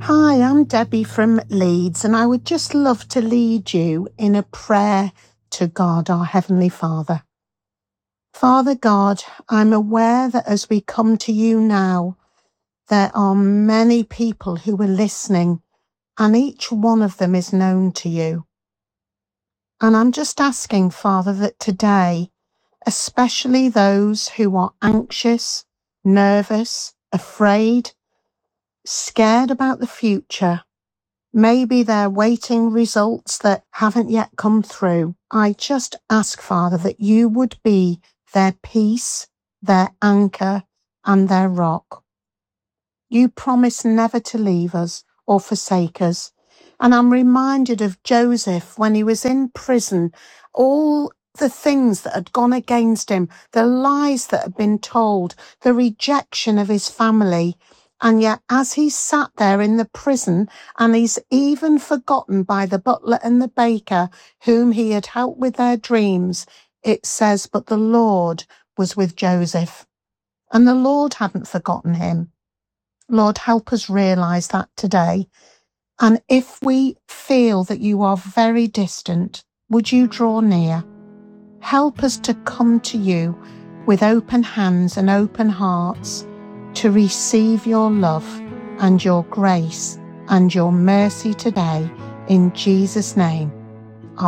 Hi, I'm Debbie from Leeds, and I would just love to lead you in a prayer to God, our Heavenly Father. Father God, I'm aware that as we come to you now, there are many people who are listening, and each one of them is known to you. And I'm just asking, Father, that today, especially those who are anxious, nervous, afraid, scared about the future, maybe they're waiting results that haven't yet come through. I just ask, Father, that you would be their peace, their anchor, and their rock. You promise never to leave us or forsake us. And I'm reminded of Joseph when he was in prison, all the things that had gone against him, the lies that had been told, the rejection of his family. And yet, as he sat there in the prison, and he's even forgotten by the butler and the baker whom he had helped with their dreams, it says, but the Lord was with Joseph, and the Lord hadn't forgotten him. Lord, help us realise that today. And if we feel that you are very distant, would you draw near? Help us to come to you with open hands and open hearts to receive your love and your grace and your mercy today. In Jesus' name,